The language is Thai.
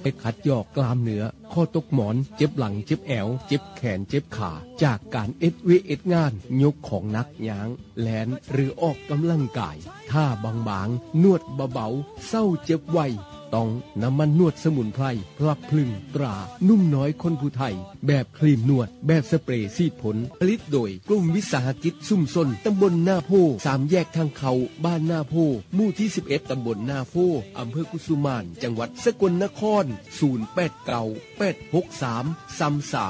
ขัดยอกกล้ามเนื้อข้อตกหมอนเจ็บหลังเจ็บแอวเจ็บแขนเจ็บขาจากการเอ็ดงานยกของหนักย้างแลนหรือออกกำลังกายท่าบางๆนวดเบาๆเศร้าเจ็บไวต้องน้ำมันนวดสมุนไพรพลับพลึงตรานุ่มน้อยคนผู้ไทยแบบครีมนวดแบบสเปรย์ซีดผลผลิตโดยกลุ่มวิสาหกิจซุ่มซนตำบลนาโพ3แยกทางเขาบ้านนาโพหมู่ที่11ตำบลนาโพอำเภอกุสุมานจังหวัดสกลนคร08986333